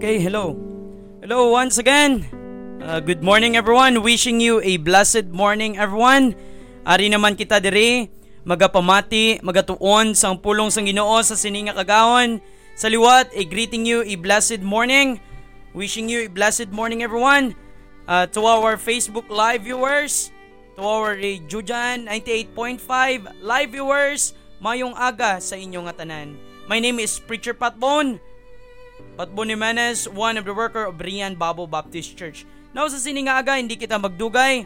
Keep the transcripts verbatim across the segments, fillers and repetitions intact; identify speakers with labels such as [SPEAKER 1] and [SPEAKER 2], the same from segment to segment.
[SPEAKER 1] Okay, hello. Hello once again. Uh, good morning everyone. Wishing you a blessed morning everyone. Ari naman kita diri magapamati, magatuon sang pulong sang Ginoo sa sininga kagawon. Sa liwat, I greeting you a blessed morning. Wishing you a blessed morning everyone. Uh, to our Facebook live viewers, to our Jujan ninety-eight point five live viewers, mayong aga sa inyong tanan. My name is Preacher Patbon. Patbon Jimenez, one of the worker of Brian Babo Baptist Church. Now sa sininga aga, hindi kita magdugay.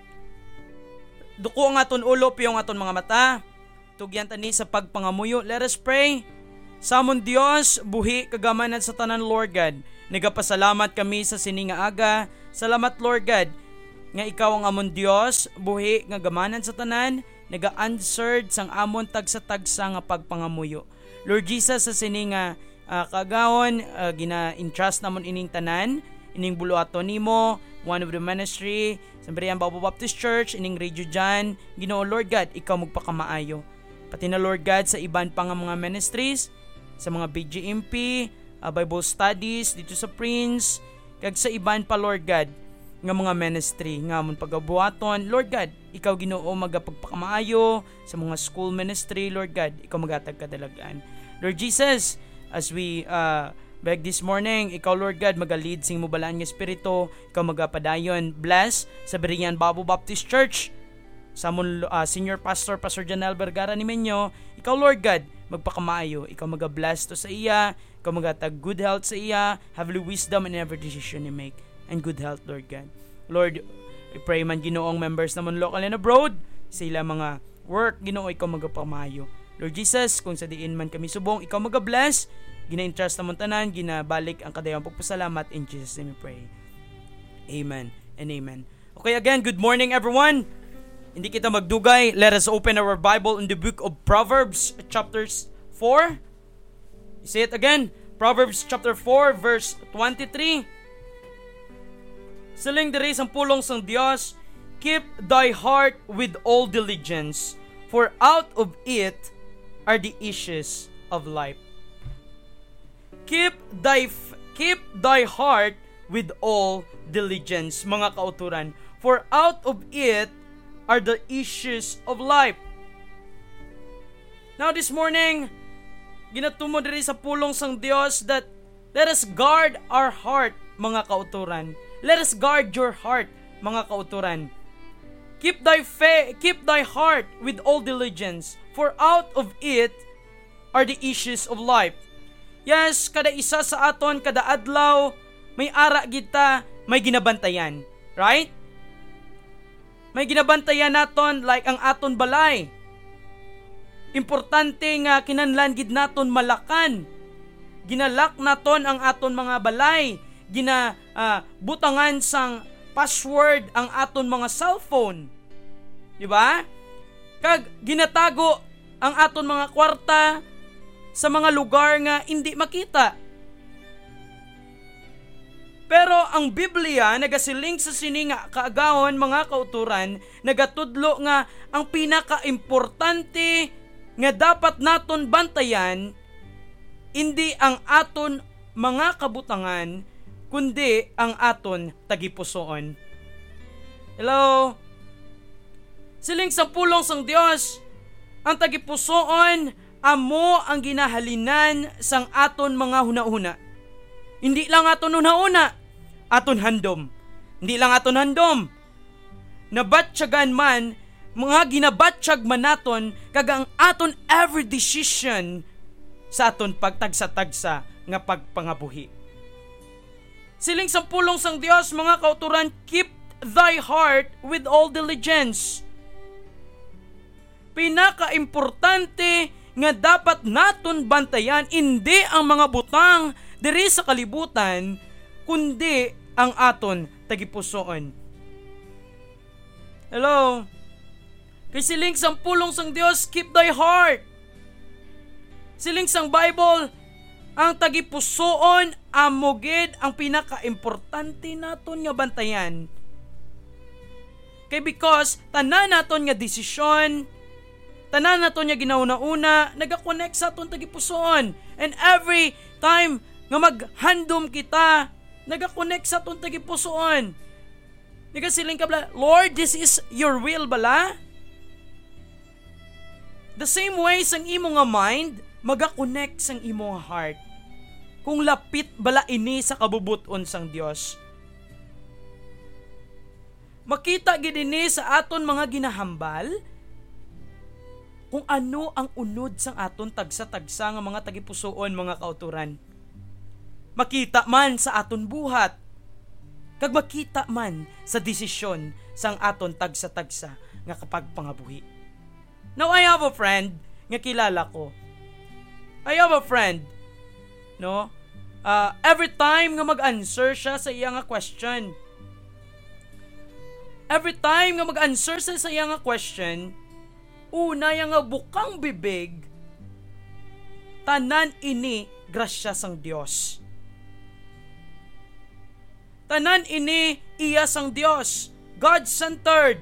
[SPEAKER 1] Duko ang aton ulo, piyong aton mga mata. Tugyan tani sa pagpangamuyo. Let us pray. Samon Dios, buhi kagamanan sa tanan Lord God. Nagapasalamat kami sa sininga aga. Salamat Lord God nga ikaw ang amon Dios, buhi nga gamanan sa tanan, naga-answered sang amon tagsa-tagsa nga pagpangamuyo. Lord Jesus, sa sininga uh, kagawon, uh, gina-entrust namon ining tanan, ining buluaton nimo, one of the ministry sa Brian Babo Baptist Church, ining radio dyan. Ginoo Lord God, ikaw magpakamaayo. Pati na Lord God sa iban pa nga mga ministries, sa mga B G M P, uh, Bible studies dito sa Prince, kag sa iban pa Lord God nga mga ministry nga amon pagabuhaton. Lord God, ikaw Ginoo magapagpakamaayo sa mga school ministry. Lord God, ikaw magatag kadalagan. Lord Jesus, as we uh, beg this morning, ikaw Lord God magalid sing mo balaan nga espiritu, ikaw magapadayon bless sa Brian Babo Baptist Church, sa amon uh, senior pastor Pastor Janel Vergara ni Menyo. Ikaw Lord God magpakamaayo, ikaw maga-bless to sa iya, ikaw magatag good health sa iya, heavenly wisdom in every decision you make, and good health Lord God. Lord, I pray man Ginoong members naman local and abroad, sa ila mga work, Ginoo ikaw magapamayo. Lord Jesus, kung sa diin man kami subong, ikaw maga-bless, gina-entrust naman tanan, ginabalik ang kadayang pagpasalamat. In Jesus' name we pray. Amen and amen. Okay, again, good morning everyone. Hindi kita magdugay. Let us open our Bible in the book of Proverbs chapter four. You say it again. Proverbs chapter four verse twenty-three. Siling diri sang pulong sang Dios, keep thy heart with all diligence, for out of it are the issues of life. Keep thy keep thy heart with all diligence, mga kauturan, for out of it are the issues of life. Now this morning, ginatumo diri sa pulong sang Dios that let us guard our heart, mga kauturan. Let us guard your heart, mga kauturan. Keep thy fa- keep thy heart with all diligence, for out of it are the issues of life. Yes, kada isa sa aton, kada adlaw, may ara kita, may ginabantayan. Right? May ginabantayan naton like ang aton balay. Importante nga kinahanglan gid naton malakan. Ginalak naton ang aton mga balay. Gina uh, butangan sang password ang aton mga cellphone. Di ba? Kag ginatago ang aton mga kwarta sa mga lugar nga hindi makita. Pero ang Biblia nagasiling sa sininga kaagawon, mga kauturan, nagatudlo nga ang pinaka-importante nga dapat naton bantayan hindi ang aton mga kabutangan kundi ang aton tagipusoon. Hello? Siling sa pulong sang Dios, ang tagipusoon amo ang ginahalinan sang aton mga hunahuna. Hindi lang aton hunahuna, aton handom. Hindi lang aton handom. Nabatyagan man, mga ginabatsyag man naton, kagang aton every decision sa aton pagtagsa-tagsa nga pagpangabuhi. Siling sa pulong sang Dios, mga kauturan, keep thy heart with all diligence. Pinaka-importante nga dapat naton bantayan, hindi ang mga butang diri sa kalibutan, kundi ang aton tagipusoon. Hello? Kay siling sang pulong sang Dios, keep thy heart. Siling sang Bible, ang tagipusoon amogid ang pinaka-importante naton nga bantayan. Kay because tanan naton nga desisyon, tanan naton nga ginauna-una, nagakonect sa aton tagipusoon. And every time nga maghandom kita, naga-connect sa atong tagipusoon. Nagasiling ka bala, Lord, this is your will bala? The same way sang imo nga mind, maga-connect sang imo nga heart. Kung lapit bala ini sa kabubuton sang Dios. Makita gid ini sa aton mga ginahambal kung ano ang unod sang aton tagsa-tagsa nga mga tagipusoon, mga kauturan. Makita man sa aton buhat, kag makita man sa desisyon sang aton tagsa-tagsa nga kapagpangabuhi. Now I have a friend nga kilala ko. I have a friend, no? Uh, every time nga mag-answer siya sa iya nga question, every time nga mag-answer siya sa iya nga question, una yang nga bukang bibig, tanan ini grasya sang Dios. Tanan ini iya sang Dios, God-centered.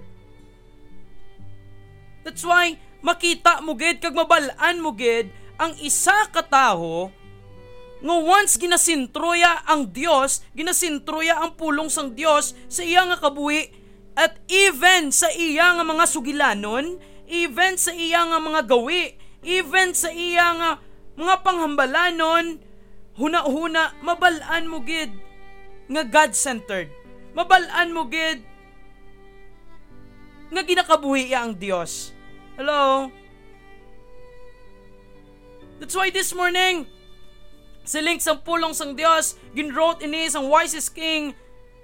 [SPEAKER 1] That's why makita mo gid kag mabalaan mo gid ang isa ka tawo nga once ginasintroya ang Dios, ginasintroya ang pulong sang Dios sa iya nga kabuhi, at even sa iya nga mga sugilanon, even sa iya nga mga gawi, even sa iya nga mga panghambalanon, huna-huna mabalaan mo gid nga God-centered. Mabalaan mo gid nga ginakabuhi ang Dios. Hello? That's why this morning, siling sang pulong sang Dios, ginwrote ini sang wisest king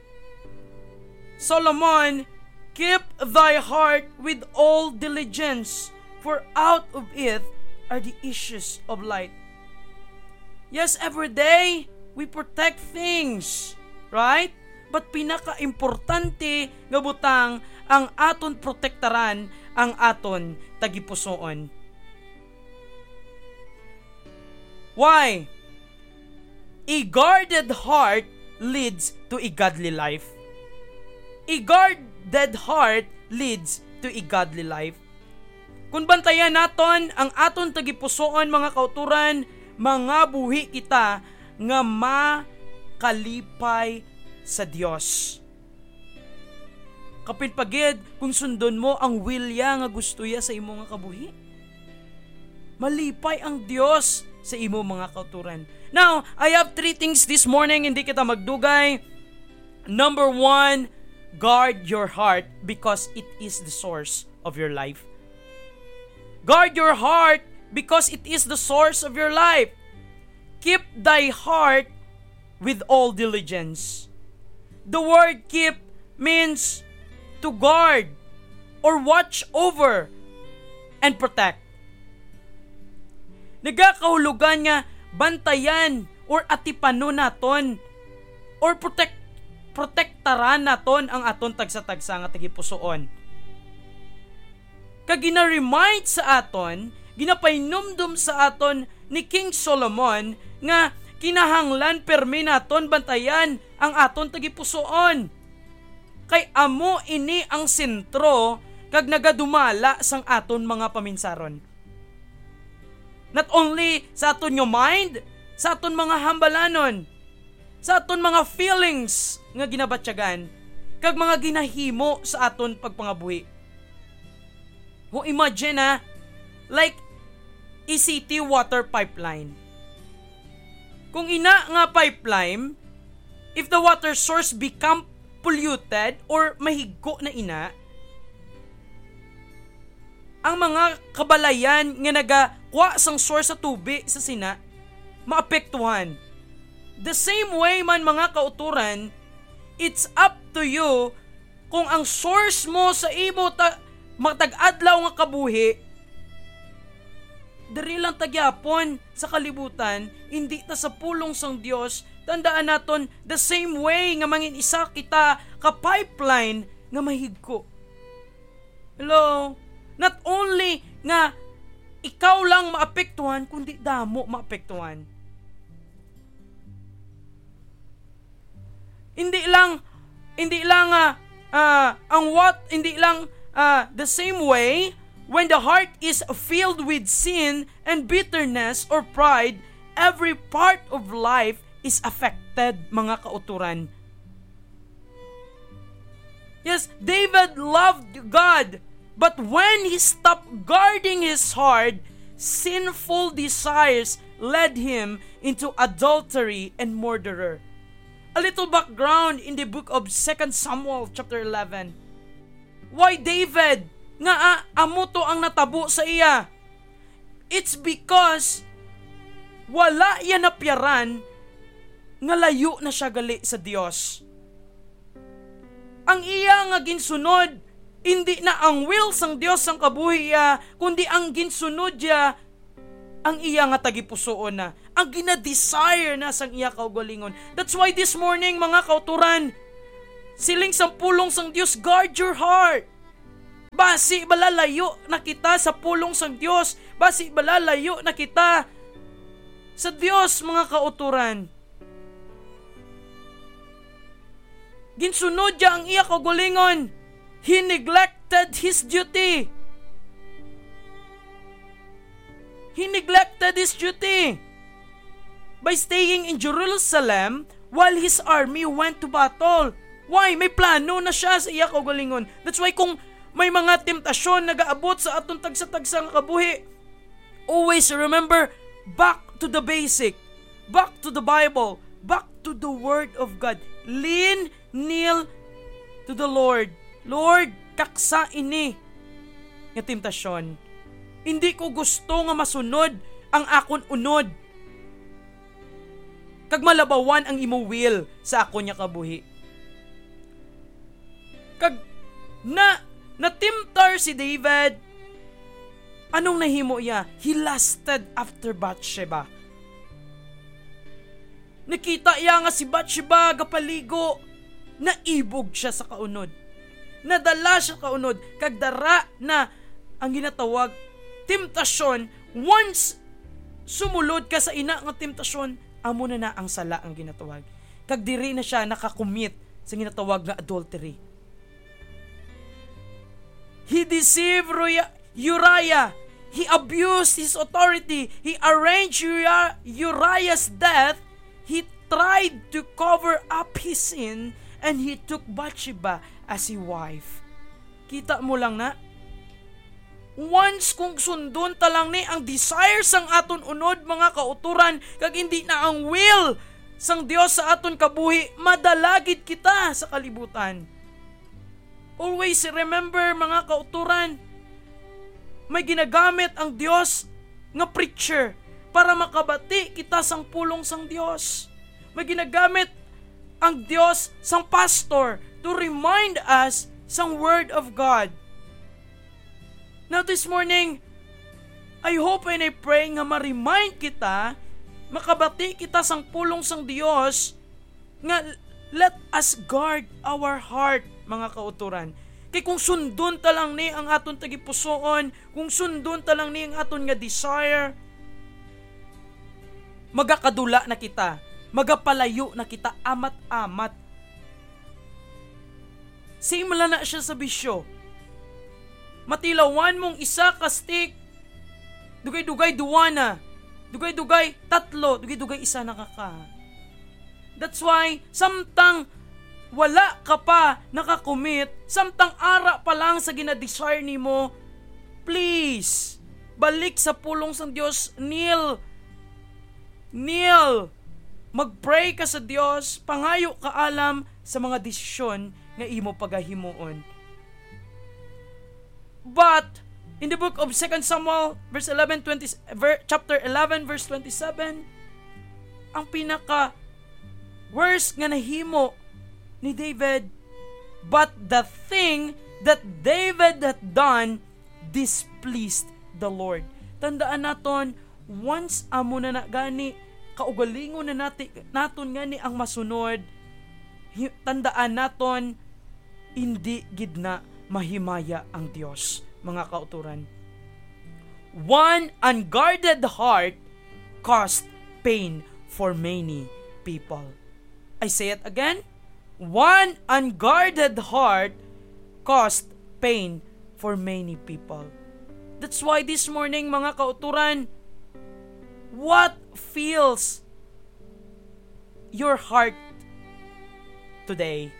[SPEAKER 1] Solomon, keep thy heart with all diligence, for out of it are the issues of light. Yes, every day we protect things, right? But pinaka-importante nga butang ang aton protektaran ang aton tagipusoon. Why? A guarded heart leads to a godly life. A guarded heart leads to a godly life. Kung bantayan naton ang aton tagipusoon, mga kauturan, mga buhi kita nga makalipay sa Dios. Kapin pagid kung sundon mo ang wilya nga gusto ya sa imo nga kabuhi, malipay ang Dios sa imo, mga kauturan. Now, I have three things this morning, hindi kita magdugay. Number one, guard your heart because it is the source of your life. Guard your heart because it is the source of your life. Keep thy heart with all diligence. The word keep means to guard or watch over and protect. Nagakahulugan nga bantayan or atipano naton or protect protektaran naton ang aton tagsa-tagsa nga tagipusoon. Kag gina-remind sa aton, ginapainomdom sa aton ni King Solomon nga kinahanglan permi naton bantayan ang aton tagipusoon. Kay amo ini ang sentro kag nagadumala sang aton mga paminsaron. Not only sa aton nga mind, sa aton mga hambalanon, sa aton mga feelings nga ginabatyagan, kag mga ginahimo sa aton pagpangabuhi. Kung imagine ha, like a city water pipeline. Kung ina nga pipeline, if the water source become polluted or mahigko na ina, ang mga kabalayan nga nagakuha sang source sa tubig sa sina, maapektuhan. The same way man, mga kauturan, it's up to you kung ang source mo sa imo ta- matag-adlaw nga kabuhi, dari lang tagyapon sa kalibutan, hindi ta sa pulong sang Dios. Tandaan naton, the same way nga mangin isa kita ka pipeline nga mahigko. Hello? Not only nga ikaw lang maapektuhan, kundi damo maapektuhan. Hindi lang hindi lang uh, uh, ang what hindi lang uh, the same way when the heart is filled with sin and bitterness or pride, every part of life is affected, mga kauturan. Yes, David loved God, but when he stopped guarding his heart, sinful desires led him into adultery and murder. A little background in the book of Second Samuel chapter eleven. Why David nga ah, amo to ang natabo sa iya? It's because wala yan napyaran nga layo na siya gali sa Dios. Ang iya nga ginsunod, hindi na ang will sang Dios sang kabuhi iya, kundi ang ginsunod ya, ang iya nga tagipusoon na, ang ginadesire na sang iya kaugalingon. That's why this morning, mga kauturan, siling sang pulong sang Dios, guard your heart. Basi balalayo na kita sa pulong sang Dios, basi balalayo na kita sa Dios, mga kauturan. Ginsunod niya ang iya kaugalingon. He neglected his duty. He neglected his duty by staying in Jerusalem while his army went to battle. Why? May plano na siya sa iya kaugalingon. That's why kung may mga temptasyon nagaabot sa atong tagsa-tagsa nga kabuhi, always remember, back to the basic, back to the Bible, back to the Word of God. Lean, kneel to the Lord. Lord, kaksa ini nga temptasyon. Hindi ko gusto nga masunod ang akon unod. Kag malabawan ang imo will sa akon nya kabuhi. Kag na natimtar si David, anong nahimo iya? He lusted after Bathsheba. Nakita iya nga si Bathsheba gapaligo, naibog siya sa kaunod. Nadala siya kaunod, kag dara na ang ginatawag temptasyon. Once sumulod ka sa ina nga temptasyon, amo na na ang sala ang ginatawag. Kag diri na siya nakakumit sa ginatawag na adultery. He deceived Uriah. He abused his authority. He arranged Uriah's death. He tried to cover up his sin, and he took Bathsheba as his wife. Kita mo lang na, once kung sundon talang ni ang desire sang aton unod, mga kauturan, kag hindi na ang will sang Dios sa aton kabuhi, madalagid kita sa kalibutan. Always remember, mga kauturan, may ginagamit ang Dios nga preacher para makabati kita sang pulong sang Dios. May ginagamit ang Dios sang pastor to remind us sang word of God. Now this morning, I hope and I pray nga ma-remind kita, makabati kita sang pulong sang Dios, nga let us guard our heart, mga kauturan. Kay kung sundon talang ni ang aton tagipusoon, kung sundon talang ni ang aton nga desire, magakadula na kita, magapalayo na kita amat-amat. Simula na siya sa bisyo. Matilawan mong isa ka stick, dugay-dugay duwa na, dugay-dugay tatlo, dugay-dugay isa na kaka. That's why, samtang wala ka pa nakakumit, samtang ara pa lang sa ginadesire nimo, please, balik sa pulong sang Dios, kneel, kneel, magpray ka sa Dios, pangayo ka alam sa mga desisyon nga imo pagahimuon. But in the book of Second Samuel verse eleven twenty ver, chapter eleven verse twenty-seven, ang pinaka worst nga nahimo ni David, but the thing that David had done displeased the Lord. Tandaan naton, once amo na na gani kaugalingon na natin naton gani ang masunod, tandaan naton hindi gid na mahimaya ang Dios, mga kauturan. One unguarded heart caused pain for many people. I say it again. One unguarded heart caused pain for many people. That's why this morning, mga kauturan, what feels your heart today?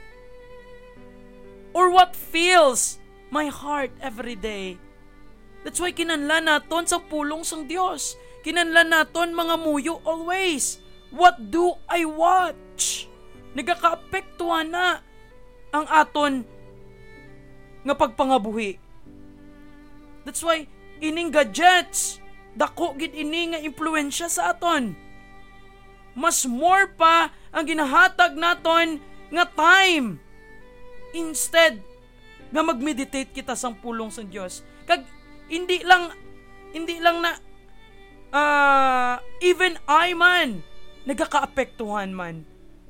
[SPEAKER 1] Or what fills my heart every day? That's why kinanlan naton sa pulong sang Dios. Kinanlan naton mga muyo always. What do I watch? Nagakaapektuhan na ang aton nga pagpangabuhi. That's why ining gadgets, dako gid ini nga impluwensya sa aton. Mas more pa ang ginahatag naton nga time instead nga mag-meditate kita sang pulong sa Dios. Kag hindi lang hindi lang na uh, even I man nagakaapektuhan man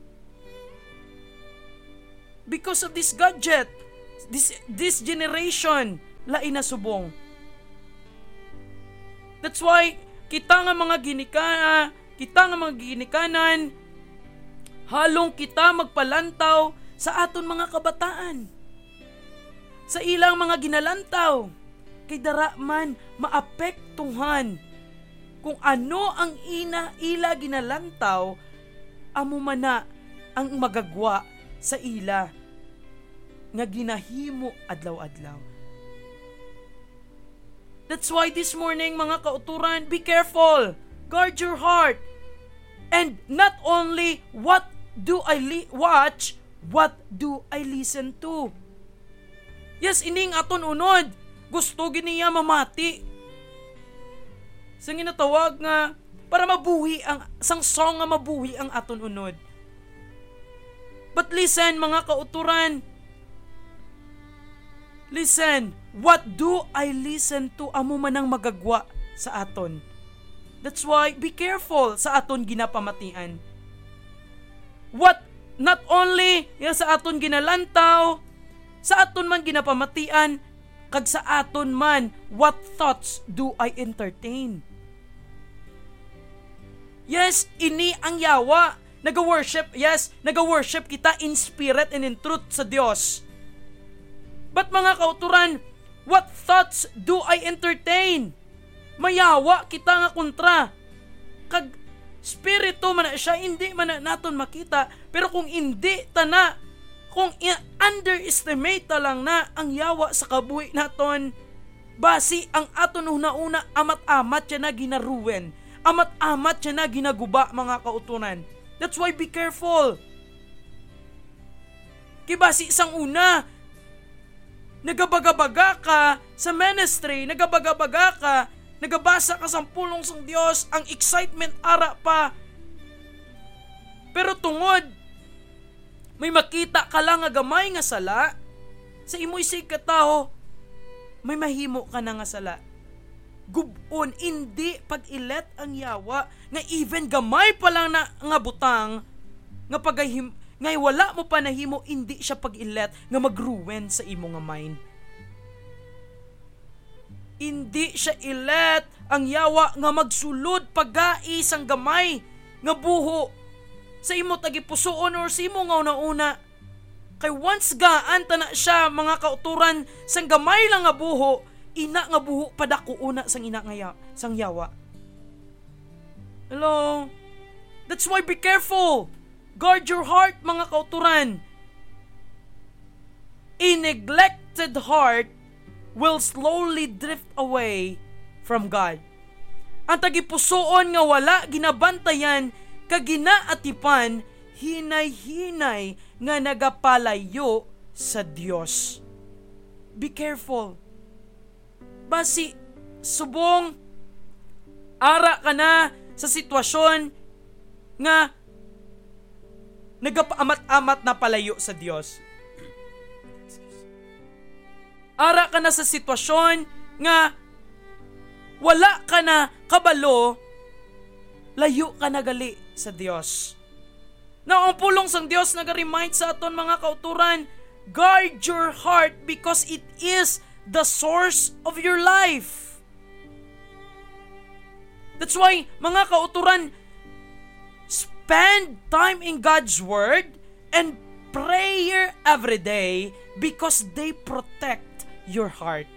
[SPEAKER 1] because of this gadget, this this generation lain na subong. That's why kita nga mga ginikana, kita nga mga ginikanan, halong kita magpalantaw sa aton mga kabataan. Sa ilang mga ginalantaw, kay dara man maapektuhan kung ano ang ina ila ginalantaw, amo man na ang magagwa sa ila nga ginahimo adlaw-adlaw. That's why this morning, mga kauturan, be careful. Guard your heart. And not only what do I li- watch, what do I listen to? Yes, ining aton unod. Gusto giniya mamati. Sa ginatawag nga, para mabuhi ang, sang song nga mabuhi ang aton unod. But listen, mga kauturan, listen, what do I listen to? Amo man ang magagwa sa aton. That's why, be careful sa aton ginapamatian. What, not only yung sa aton ginalantaw, sa aton man ginapamatian, kag sa aton man, what thoughts do I entertain? Yes, ini ang yawa. Naga-worship, yes, naga-worship kita in spirit and in truth sa Dios. But mga kauturan, what thoughts do I entertain? Mayawa kita nga kontra. Kag spirito man na siya, hindi man na naton makita. Pero kung hindi ta na, kung underestimate ta lang na ang yawa sa kabuhi naton, basi ang aton una-una amat-amat siya na ginaruwen. Amat-amat siya na ginaguba, mga kauturan. That's why be careful. Kibasi isang una, nagabagabaga ka sa ministry, nagabagabaga ka, nagabasa ka sa pulong sang Dios, ang excitement ara pa. Pero tungod, may makita ka lang nga gamay nga sala, sa imoy sig katao, may mahimo ka na nga sala. Gubon, hindi pag-ilet ang yawa, nga even gamay pa lang na nga butang, nga pagahim, ngay wala mo pa nahimo, hindi siya pag-ilet nga magruwen sa imo nga mind. Hindi siya ilet ang yawa nga magsulod pag-ais ang gamay nga buho sa imo tagipusoon or sa imo nga una-una. Kay once gaan ta na siya, mga kauturan, sang gamay lang nga buho, ina nga buho padako una sang ina nga ya, sang yawa. Hello? That's why be careful. Guard your heart, mga kauturan. A neglected heart will slowly drift away from God. Ang tagipusoon nga wala ginabantayan kag ginaatipan, hinay-hinay nga nagapalayo sa Dios. Be careful. Basi subong ara ka na sa sitwasyon nga nagapaamat-amat na palayo sa Dios. Ara ka na sa sitwasyon nga wala ka na kabalo, layo ka na gali sa Dios. Na ang pulong sang Dios naga-remind sa aton, mga kauturan, guard your heart because it is the source of your life. That's why, mga kauturan, spend time in God's Word and prayer every day because they protect your heart.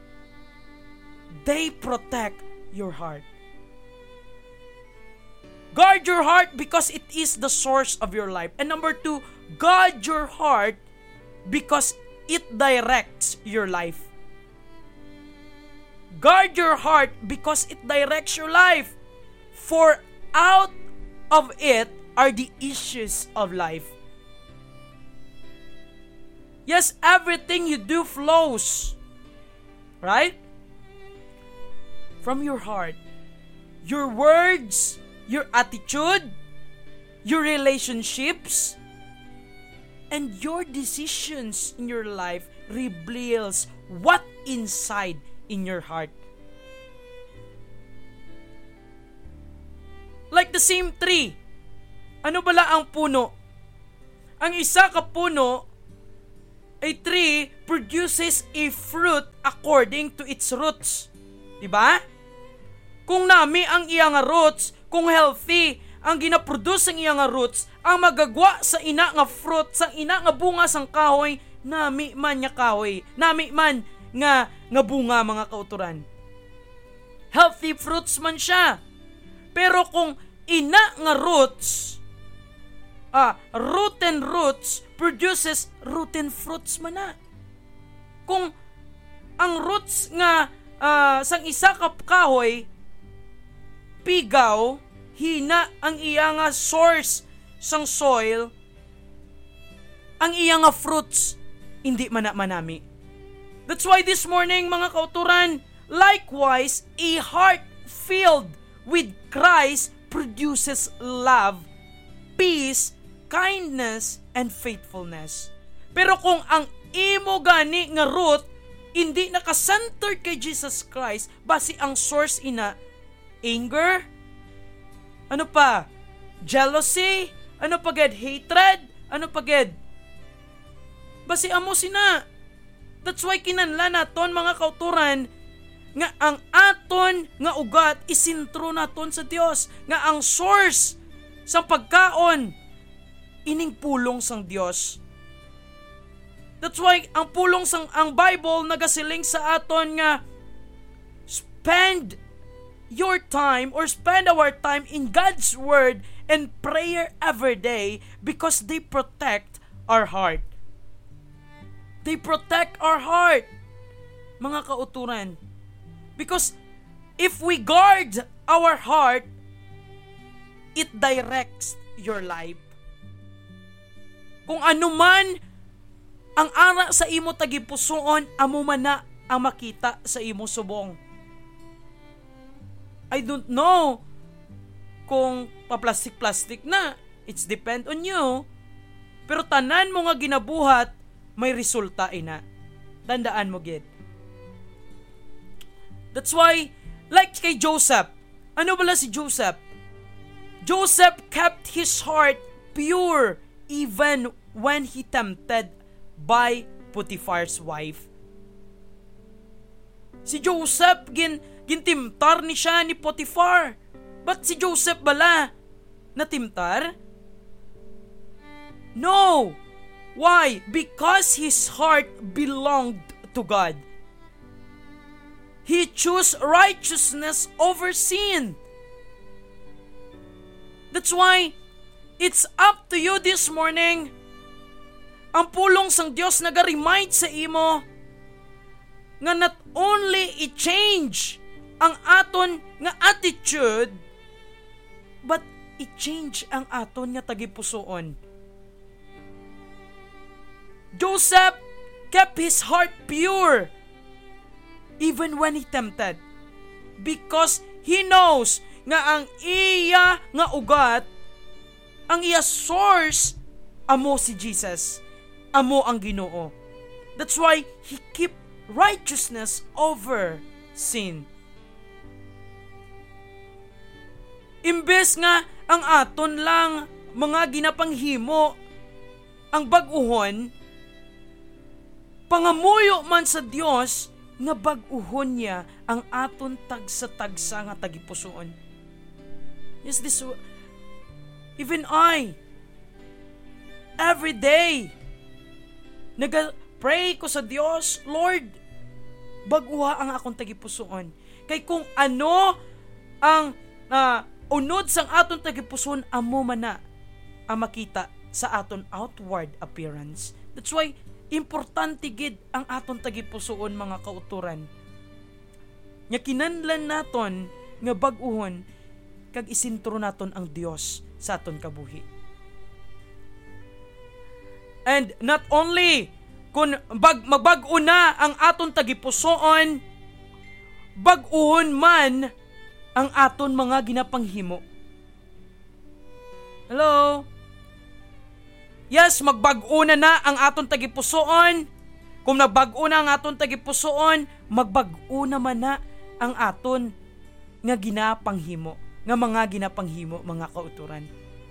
[SPEAKER 1] They protect your heart. Guard your heart because it is the source of your life. And number two, guard your heart because it directs your life. Guard your heart because it directs your life. For out of it are the issues of life. Yes, everything you do flows, right? From your heart. Your words, your attitude, your relationships, and your decisions in your life reveals what inside in your heart. Like the same tree. Ano bala ang puno? Ang isa ka puno, a tree produces a fruit according to its roots. Diba? Kung nami ang iyang roots, kung healthy ang ginaproduce ang iyang roots, ang magagwa sa ina nga fruit, sa ina nga bunga sang kahoy, nami man nga kahoy, nami man nga nga bunga mga kauturan. Healthy fruits man siya. Pero kung ina nga roots, ah, rotten roots produces rotten fruits man na. Kung ang roots nga uh, sang isa ka kahoy, pigaw, hina ang iya nga source sang soil, ang iya nga fruits, hindi man na manami. That's why this morning, mga kauturan, likewise, a heart filled with Christ produces love, peace, kindness, and faithfulness. Pero kung ang imo gani nga root, hindi nakacentered kay Jesus Christ, basi ang source ina, anger, ano pa, jealousy, ano pa ged, hatred, ano pa ged, basi amo sina. That's why kinanlan naton mga kauturan nga ang aton nga ugat isintro naton sa Dios, nga ang source sa pagkaon ining pulong sang Dios. That's why ang pulong sang ang Bible nagasiling sa aton nga spend your time or spend our time in God's word and prayer every day because they protect our heart. They protect our heart, mga kauturan. Because if we guard our heart, it directs your life. Kung ano man ang ara sa imo tagipusoon, amo man na ang makita sa imo subong. I don't know kung paplastik-plastik na. It's depend on you. Pero tanan mo nga ginabuhat, may resulta ina. Tandaan mo gid. That's why, like kay Joseph, ano bala si Joseph? Joseph kept his heart pure even when he tempted by Potiphar's wife. Si Joseph, gin, gintimtar ni siya ni Potiphar. Ba't si Joseph bala natimtar? No! Why? Because his heart belonged to God. He chose righteousness over sin. That's why it's up to you this morning. Ang pulong sang Dios naga-remind sa imo nga not only i-change ang aton nga attitude, but i-change ang aton nga tagipusoon. Joseph kept his heart pure even when he tempted, because he knows nga ang iya nga ugat, ang iya source, amo si Jesus, amo ang Ginoo. That's why he keep righteousness over sin. Imbes nga ang aton lang mga ginapanghimo ang bag-uhon, pangamuyo man sa Dios nga bag-uhon niya ang aton tagsa-tagsa nga tagipusoon. Yes, this even I every day naga-pray ko sa Dios, Lord, bag-uha ang akong tagipusoon. Kay kung ano ang uh, unod sang aton tagipuson amo man na ang makita sa aton outward appearance. That's why importante gid ang aton tagipusoon mga kauturan. Nya kinahanglan naton nga bag-ohon kag isintro naton ang Dios sa aton kabuhi. And not only kung bag, magbag-o na ang aton tagipusoon, bag-ohon man ang aton mga ginapanghimo. Hello? Yes, magbag-o na na ang aton tagipusoon. Kung nagbag-o na ang aton tagipusoon, magbag-o naman na ang aton nga ginapanghimo, nga mga ginapanghimo, mga kauturan.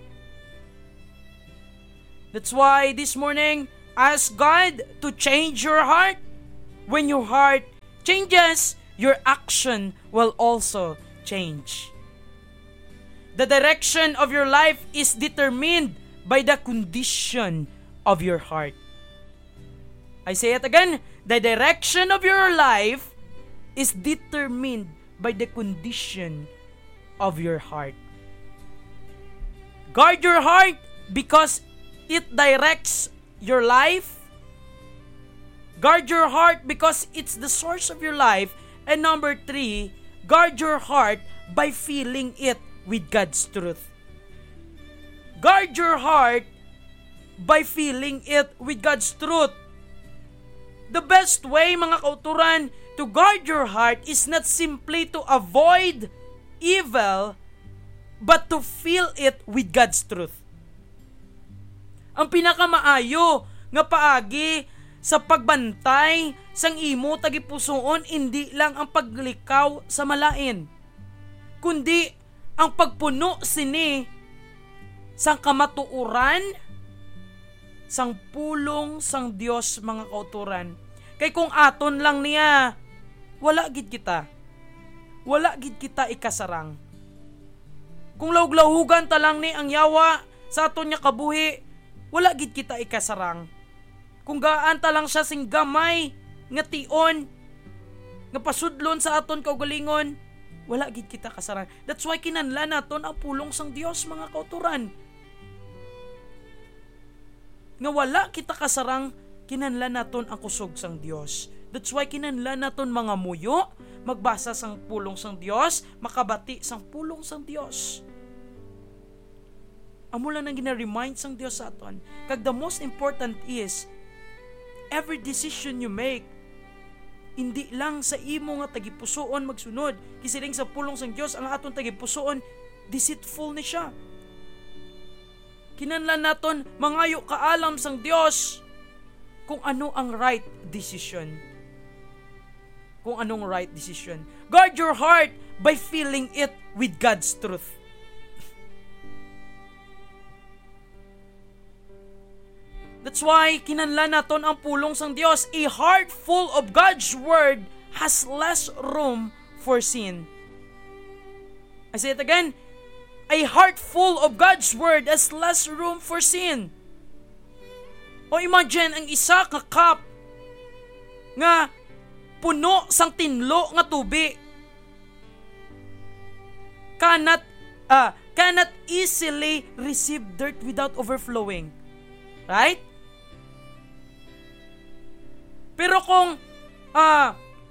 [SPEAKER 1] That's why this morning, ask God to change your heart. When your heart changes, your action will also change. The direction of your life is determined by the condition of your heart. I say it again, the direction of your life is determined by the condition of your heart. Guard your heart because it directs your life. Guard your heart because it's the source of your life. And number three, guard your heart by filling it with God's truth. Guard your heart by filling it with God's truth. The best way, mga kauturan, to guard your heart is not simply to avoid evil, but to fill it with God's truth. Ang pinakamaayo nga paagi sa pagbantay sang imo tagipusoon hindi lang ang paglikaw sa malain, kundi ang pagpuno sini sang kamatuoran sang pulong sang Dios, mga kauturan. Kay kung aton lang niya, wala gid kita. Wala gid kita ikasarang. Kung lawg-lawhugan ta lang ni ang yawa sa aton nya kabuhi, wala gid kita ikasarang. Kung gaan ta lang siya sing gamay nga tion nga pasudlon sa aton kaugalingon, wala gid kita kasarang. That's why kinahanglan naton ang pulong sang Dios, mga kauturan. Nga wala kita kasarang, kinahanglan naton ang kusog sang Dios. That's why kinahanglan naton mga muyo, magbasa sang pulong sang Dios, makabati sang pulong sang Dios. Amo lang nang gina-remind sang Dios sa aton. Kag the most important is, every decision you make, hindi lang sa imo nga tagipusoon magsunod, kisiling sa pulong sang Dios ang aton tagipusoon, deceitful ni siya. Kinahanglan naton mangayo kaalam sang Dios kung ano ang right decision. Kung anong right decision. Guard your heart by filling it with God's truth. That's why kinahanglan naton ang pulong sang Dios. A heart full of God's word has less room for sin. I say it again. A heart full of God's word has less room for sin. O imagine ang isa ka cup nga puno sang tinlo nga tubi. Cannot uh, cannot easily receive dirt without overflowing. Right? Pero kung ah uh,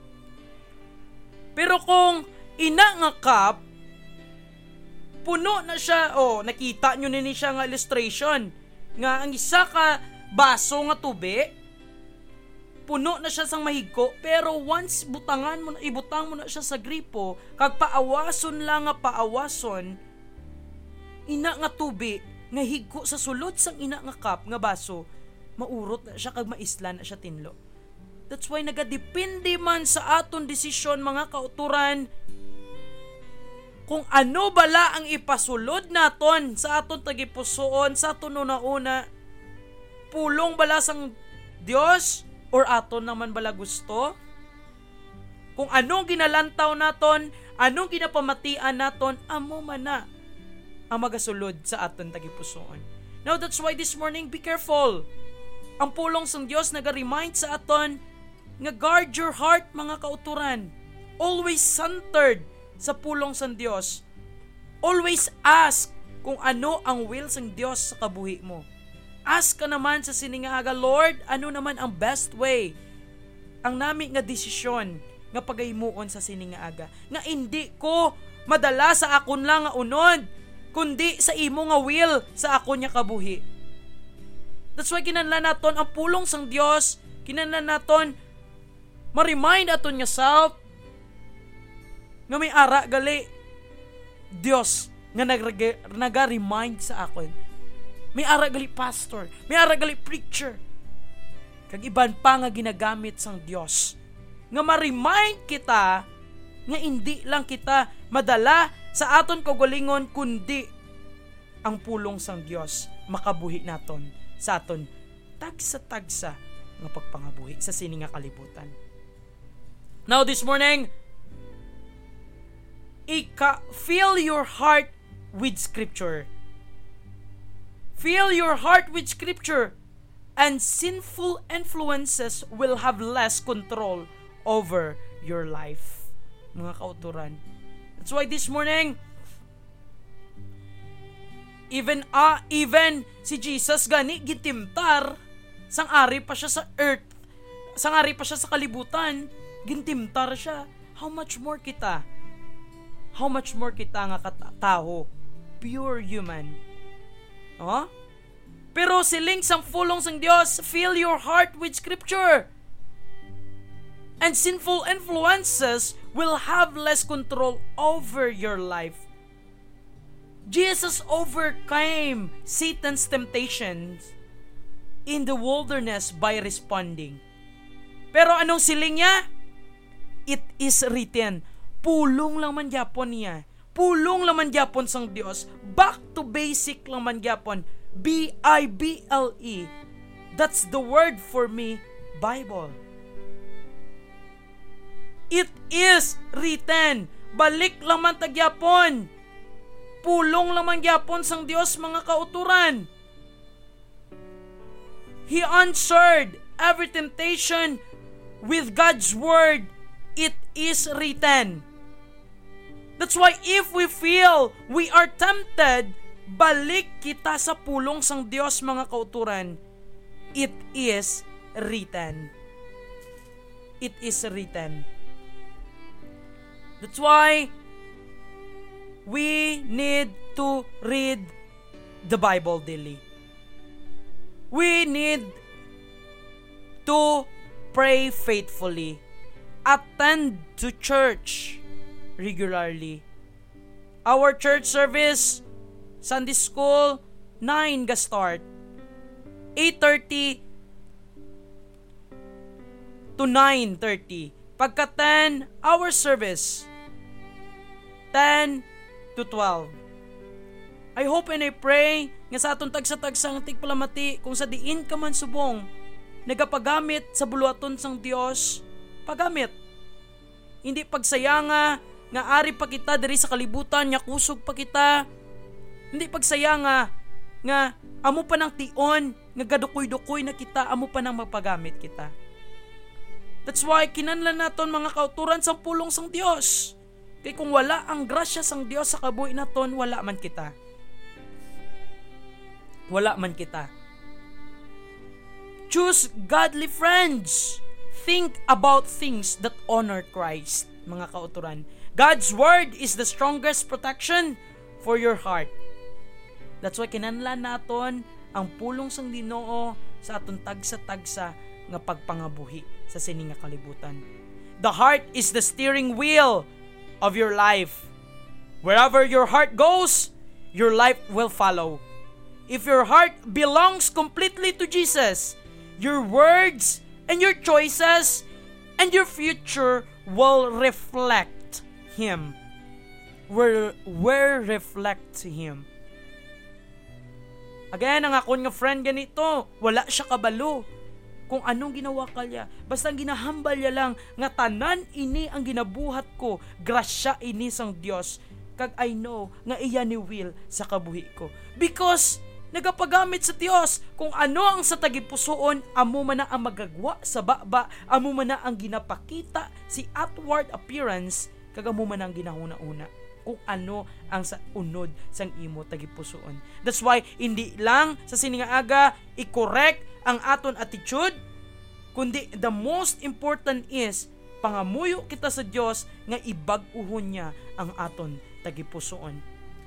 [SPEAKER 1] pero kung ina nga cup puno na siya, oh, nakita nyo na ni siya nga illustration nga ang isa ka baso nga tubi puno na siya sang mahigko, pero once butangan mo na, ibutang mo na siya sa gripo, kag paawason lang nga paawason ina nga tubi nga higko sa sulod sang ina nga cup nga baso, maurot na siya kag maislan na siya tinlo. That's why nagadepende man sa aton desisyon, mga kauturan, kung ano bala ang ipasulod naton sa aton tagipusoon, sa aton una-una, pulong bala sang Dios or aton naman bala gusto? Kung anong ginalantaw naton, anong ginapamatian naton, amo man na ang magasulod sa aton tagipusoon. Now that's why this morning, be careful. Ang pulong sang Dios naga-remind sa aton nga guard your heart, mga kauturan. Always centered sa pulong sang Dios. Always ask kung ano ang will sang Dios sa kabuhi mo. Ask ka naman sa siningaga, Lord, ano naman ang best way? Ang nami nga desisyon nga pagahimuon sa siningaga. Nga hindi ko madala sa akon lang nga unod, kundi sa imo nga will sa akon nga kabuhi. That's why kinahanglan naton ang pulong sang Dios, kinahanglan naton ma-remind aton nga self nga may ara gali Dios nga naga-remind sa akon. May ara gali pastor, may ara gali preacher. Kag iban pa nga ginagamit sang Dios nga ma-remind kita nga hindi lang kita madala sa aton kaugalingon kundi ang pulong sang Dios makabuhi naton sa aton tagsa-tagsa nga pagpangabuhi sa sini nga kalibutan. Now this morning, ika fill your heart with scripture. Fill your heart with scripture, and sinful influences will have less control over your life. Mga kauturan. That's why this morning, even ah, even si Jesus gani gitimtar, sang ari pa siya sa earth, sang ari pa siya sa kalibutan, gintimtar siya. How much more kita? How much more kita nga katao, pure human. Oh? Pero siling sang pulong sang Dios, fill your heart with scripture. And sinful influences will have less control over your life. Jesus overcame Satan's temptations in the wilderness by responding. Pero anong siling niya? It is written. Pulong lang man gyapon niya. Pulong lang man gyapon sang Dios. Back to basic lang man gyapon. B I B L E. That's the word for me, Bible. It is written. Balik lang man tagyapon. Pulong lang man gyapon sang Dios mga kauturan. He answered every temptation with God's word. It is written. That's why if we feel we are tempted, balik kita sa pulong sang Dios mga kauturan. It is written. It is written. That's why we need to read the Bible daily. We need to pray faithfully. Attend to church regularly. Our church service, Sunday school, nine ga start. eight thirty to nine thirty. Pagka ten, our service, ten to twelve. I hope and I pray nga sa atong tagsa-tagsang tigpalamati kung sa diin ka man subong nagapagamit sa buluaton sang Dios, pagamit. Hindi pagsayanga nga ari pa kita diri sa kalibutan nya kusog pa kita. Hindi pagsayanga nga amo pa nang tion nga gadukoy-dukoy na kita, amo pa nang mapagamit kita. That's why kinahanglan naton mga kauturan sang pulong sang Dios. Kay kung wala ang grasya sang Dios sa kabuhi naton, wala man kita. Wala man kita. Choose godly friends. Think about things that honor Christ, mga kauturan. God's word is the strongest protection for your heart. That's why kinahanglan naton ang pulong sang Ginoo sa aton tagsa-tagsa nga pagpangabuhi sa sini nga kalibutan. The heart is the steering wheel of your life. Wherever your heart goes, your life will follow. If your heart belongs completely to Jesus, your words and your choices and your future will reflect Him. Will, will reflect Him. Again, ang akon nga friend ganito, wala siya kabalo kung anong ginawa kalya. Basta ginahambal niya lang nga tanan ini ang ginabuhat ko, grasya ini sang Dios. Kag I know nga iya ni will sa kabuhi ko. Because nagapagamit sa Dios kung ano ang sa tagipusoon, amo man na ang magagwa sa baba, amo man na ang ginapakita si outward appearance, kag amo man ang ginahuna-una. kung ano ang sa unod sang imo tagipusoon. That's why hindi lang sa sini nga aga i-correct ang aton attitude, kundi the most important is pangamuyo kita sa Dios nga ibag-uhon niya ang aton tagipusoon.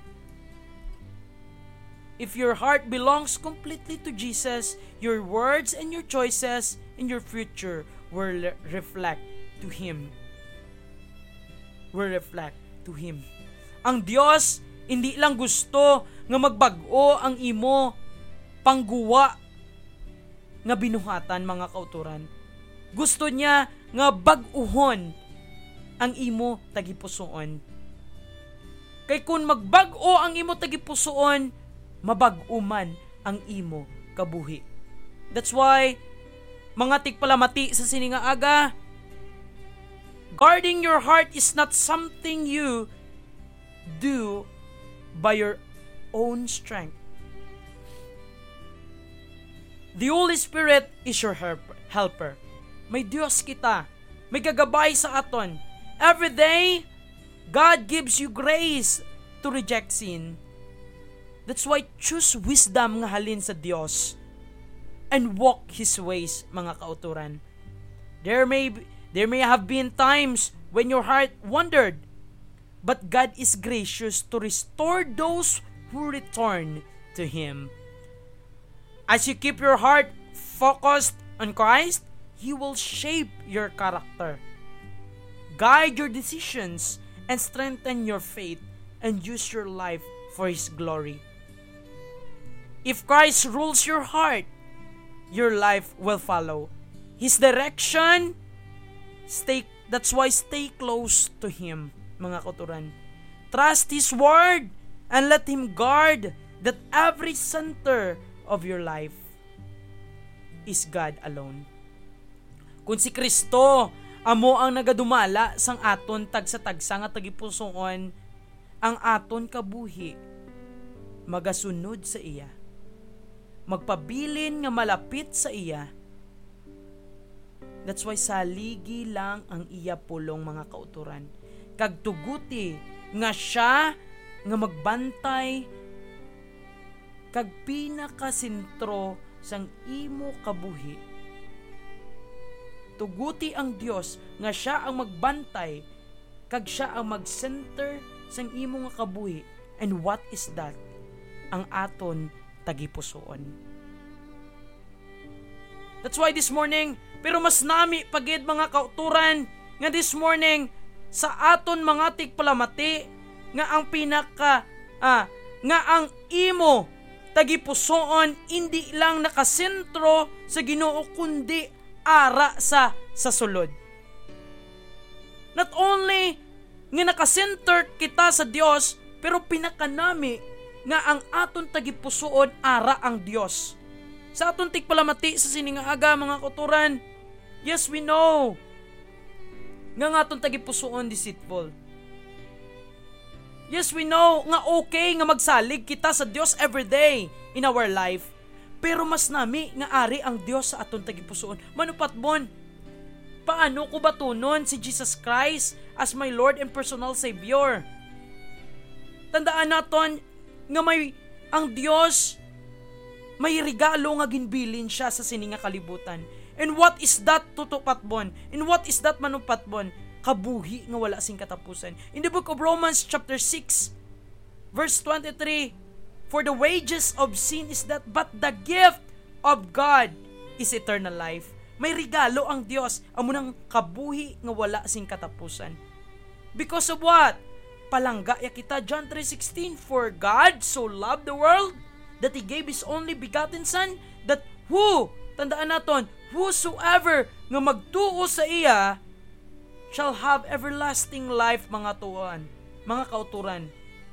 [SPEAKER 1] If your heart belongs completely to Jesus, your words and your choices in your future will le- reflect to Him. Will reflect to Him. Ang Dios hindi lang gusto nga magbag-o ang imo pangguwa nga binuhatan, mga kauturan. Gusto niya nga bag-uhon ang imo tagipusoon. Kay kung magbag-o ang imo tagipusoon, mabag-o man ang imo kabuhi. That's why mga tigpalamati sa sini nga aga, guarding your heart is not something you do by your own strength. The Holy Spirit is your helper. May Diyos kita. May gagabay sa aton. Every day, God gives you grace to reject sin. That's why choose wisdom nga halin sa Diyos and walk His ways, mga kauturan. There may be, there may have been times when your heart wandered, but God is gracious to restore those who return to Him. As you keep your heart focused on Christ, He will shape your character, guide your decisions, and strengthen your faith, and use your life for His glory. If Christ rules your heart, your life will follow His direction. Stay, that's why stay close to Him, mga kauturan. Trust His word and let Him guard that every center of your life is God alone. Kung si Kristo amo ang nagadumala sang aton tagsa-tagsa nga tagipusoon, ang aton kabuhi magasunod sa iya. Magpabilin nga malapit sa iya. That's why saligi lang ang iya pulong, mga kauturan. Kag tuguti nga siya nga magbantay kag pinakasentro sang imo kabuhi. Tuguti ang Dios nga siya ang magbantay kag siya ang mag-center sang imo nga kabuhi. And what is that? Ang aton tagipusoon. That's why this morning, pero mas nami pagid, mga kauturan, nga this morning sa aton mga tigpalamati nga ang pinaka ah, nga ang imo tagipusoon hindi lang nakasentro sa Ginoo kundi ara sa sa sulod. Not only nga nakasenter kita sa Dios, pero pinakanami nga ang aton tagipusoon ara ang Dios. Sa aton tigpalamati sa sini nga aga, mga kauturan, yes, we know nga nga aton tagipusoon deceitful. Yes, we know nga okay nga magsalig kita sa Dios every day in our life. Pero mas nami nga ari ang Dios sa aton tagipusoon. Manupatbon, paano ko batunon si Jesus Christ as my Lord and personal Savior? Tandaan naton nga may ang Dios may regalo nga ginbilin siya sa sini nga kalibutan. And what is that, tutupatbon? And what is that, manupatbon? Kabuhi nga wala sing katapusan. In the book of Romans chapter six verse twenty-three, for the wages of sin is that, but the gift of God is eternal life. May regalo ang Dios, amo nang kabuhi nga wala sing katapusan. Because of what? Palangga ya kita, John three sixteen, for God so loved the world that He gave His only begotten Son, that who, tandaan naton, whosoever nga magtuo sa iya shall have everlasting life, mga tuan, mga kauturan.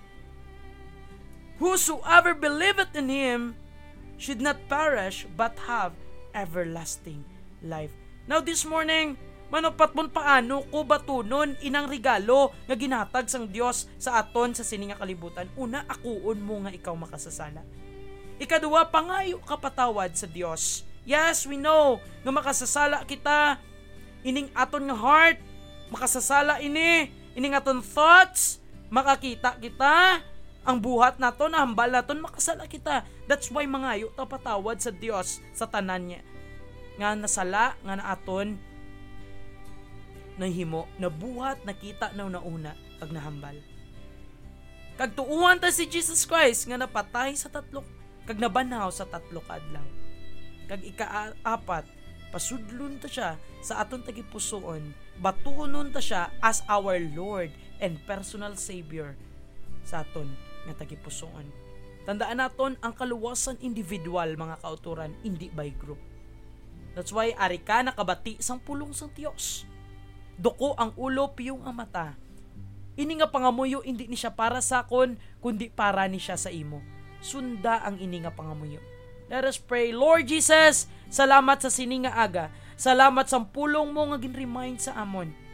[SPEAKER 1] Whosoever believeth in Him should not perish but have everlasting life. Now this morning, manupatbon paano ko batunon inang regalo nga ginhatag sang Dios sa aton sa sini nga kalibutan. Una, akuon mo nga ikaw makasasala. Ikaduwa, pangayo kapatawad sa Dios. Yes, we know nga makasasala kita ining aton nga heart, makasasala ini ining aton thoughts, makakita kita ang buhat naton, hambal naton, makasala kita. That's why mangayo ta patawad sa Dios sa tanan niya nga nasala nga naaton nahimo nabuhat nakita na nauna kag nahambal. Kag tuuhan ta si Jesus Christ nga napatay sa tatlo kag nabanaw sa tatlo ka adlaw. Kag ikaapat, pasudlon ta siya sa aton tagipusoon, batunon ta siya as our Lord and personal Savior sa aton nga tagipusoon. Tandaan naton ang kaluwasan individual mga kauturan, hindi by group. That's why ari ka nakabati sang pulong sang Dios. Duko ang ulo, piyong ang mata. Ini nga pangamuyo hindi ni siya para sa kon, kundi para ni siya sa imo. Sunda ang ini nga pangamuyo. Let us pray. Lord Jesus, salamat sa sininga aga. Salamat sa pulong mo nga gin-remind sa amon